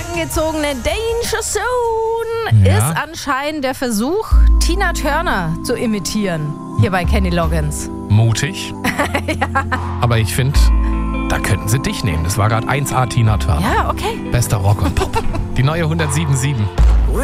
Langengezogene Danger Zone ist anscheinend der Versuch, Tina Turner zu imitieren. Hier bei Kenny Loggins. Mutig. Aber ich finde, da könnten sie dich nehmen. Das war gerade 1A Tina Turner. Ja, okay. Bester Rock und Pop. Die neue 107.7.